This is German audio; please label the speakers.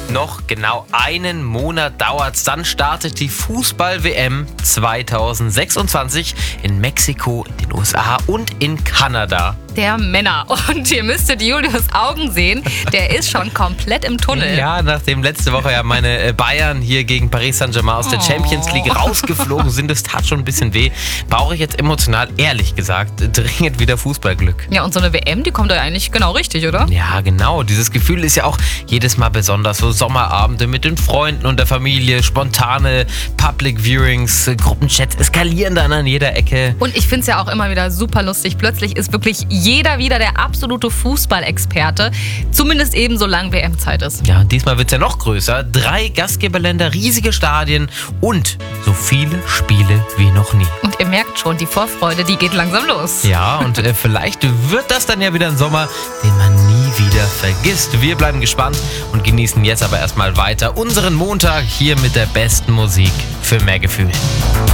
Speaker 1: Noch genau einen Monat dauert's, dann startet die Fußball-WM 2026 in Mexiko, in den USA und in Kanada.
Speaker 2: Der Männer. Und ihr müsstet Julius Augen sehen, der ist schon komplett im Tunnel.
Speaker 1: Ja, nachdem letzte Woche ja meine Bayern hier gegen Paris Saint-Germain aus der Champions League rausgeflogen sind, das tat schon ein bisschen weh, brauche ich jetzt emotional, ehrlich gesagt, dringend wieder Fußballglück.
Speaker 2: Ja, und so eine WM, die kommt ja eigentlich genau richtig, oder?
Speaker 1: Ja, genau. Dieses Gefühl ist ja auch jedes Mal besonders. So Sommerabende mit den Freunden und der Familie, spontane Public Viewings, Gruppenchats eskalieren dann an jeder Ecke.
Speaker 2: Und ich finde es ja auch immer wieder super lustig. Plötzlich ist wirklich jeder wieder der absolute Fußballexperte. Zumindest eben solange WM-Zeit ist.
Speaker 1: Ja, diesmal wird es ja noch größer. 3 Gastgeberländer, riesige Stadien und so viele Spiele wie noch nie.
Speaker 2: Und ihr merkt schon, die Vorfreude, die geht langsam los.
Speaker 1: Ja, und vielleicht wird das dann ja wieder ein Sommer, den man nie wieder vergisst. Wir bleiben gespannt und genießen jetzt aber erstmal weiter unseren Montag hier mit der besten Musik für mehr Gefühl.